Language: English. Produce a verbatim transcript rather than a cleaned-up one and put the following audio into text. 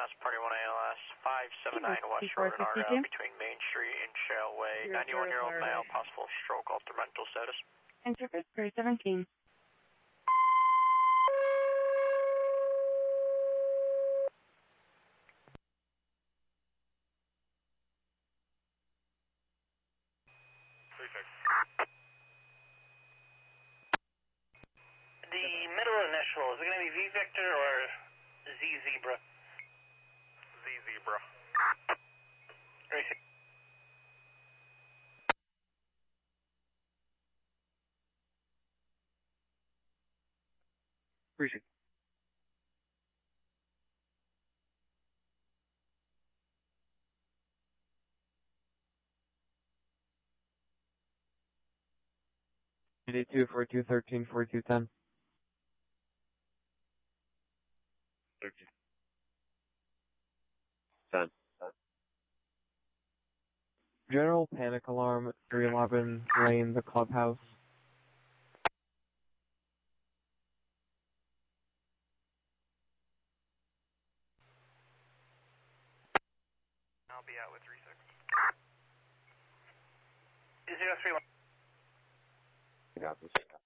S, Party one A L S, five seven nine West Road in Argyle, between Main Street and Shell Way. ninety-one-year-old male, possible stroke, altered mental status. Interpret three seventeen. The middle initial, is it going to be V Victor or Z Zebra? Z Zebra. Racing. Racing. eighty-two, forty-two, thirteen, forty-two, ten. thirteen. ten. General panic alarm, three eleven Lane, the clubhouse. I'll be out with three six. zero three one. I got this.